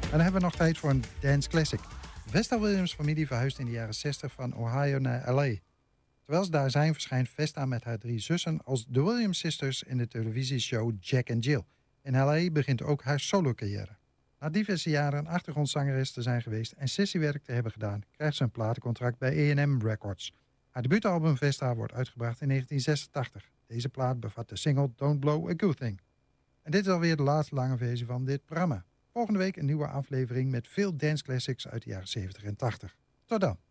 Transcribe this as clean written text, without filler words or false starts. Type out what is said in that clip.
dan hebben we nog tijd voor een dance classic. De Vesta Williams-familie verhuisde in de jaren 60 van Ohio naar L.A. Terwijl ze daar zijn, verschijnt Vesta met haar 3 zussen als de Williams Sisters in de televisieshow Jack and Jill. In L.A. begint ook haar solo-carrière. Na diverse jaren een achtergrondzangeres te zijn geweest en sessiewerk te hebben gedaan, krijgt ze een platencontract bij A&M Records. Haar debuutalbum Vesta wordt uitgebracht in 1986. Deze plaat bevat de single Don't Blow a Good Thing. En dit is alweer de laatste lange versie van dit programma. Volgende week een nieuwe aflevering met veel dance classics uit de jaren 70 en 80. Tot dan.